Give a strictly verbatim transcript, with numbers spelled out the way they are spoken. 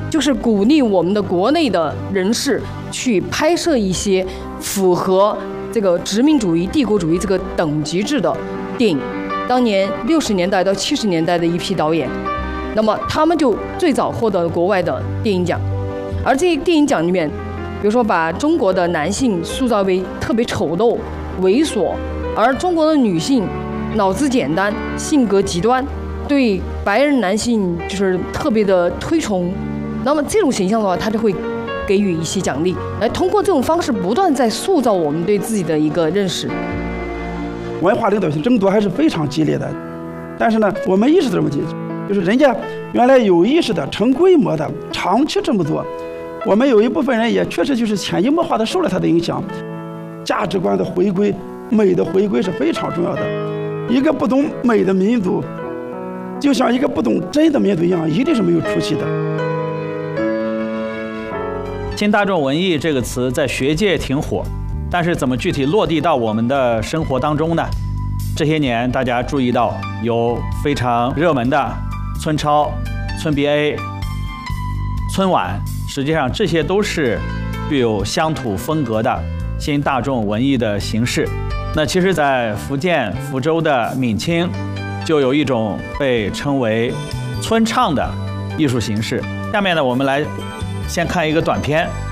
就是鼓励我们的国内的人士去拍摄一些符合这个殖民主义、帝国主义这个等级制的电影。当年六十年代到七十年代的一批导演，那么他们就最早获得了国外的电影奖。而这些电影奖里面，比如说把中国的男性塑造为特别丑陋、猥琐，而中国的女性脑子简单、性格极端，对白人男性就是特别的推崇。那么这种形象的话，他就会给予一些奖励，来通过这种方式不断在塑造我们对自己的一个认识。 文化领导性争夺还是非常激烈的，但是呢，我们意识到的问题就是人家原来有意识的、成规模的、长期这么做，我们有一部分人也确实就是潜移默化的受了他的影响。价值观的回归、美的回归是非常重要的。一个不懂美的民族，就像一个不懂真的民族一样，一定是没有出息的。 新大众文艺这个词在学界挺火，但是怎么具体落地到我们的生活当中呢？这些年大家注意到有非常热门的村超、村 B A、村晚，实际上这些都是具有乡土风格的新大众文艺的形式。那其实在福建福州的闽清就有一种被称为村唱的艺术形式。下面呢，我们来先看一个短片。